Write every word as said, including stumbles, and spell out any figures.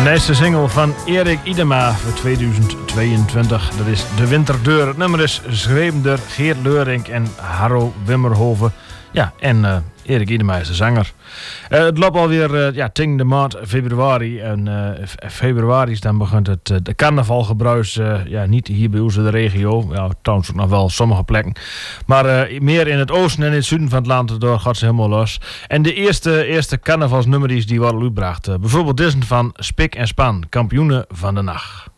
deze single van Erik Idema voor tweeduizend tweeëntwintig. Dat is De Winterdeur. Het nummer is geschreven door Geert Leurink en Harro Wimmerhoven. Ja, en uh, Erik Idema is de zanger. Uh, het loopt alweer uh, ja, tegen de maand februari. En uh, februari is dan begint het uh, de carnavalgebruis. Uh, ja, niet hier bij ons in de regio. Ja, trouwens ook nog wel sommige plekken. Maar uh, meer in het oosten en in het zuiden van het land. Door gaat ze helemaal los. En de eerste, eerste carnavalsnummers die worden uitgebracht. Uh, bijvoorbeeld deze van Spik en Span. Kampioenen van de nacht.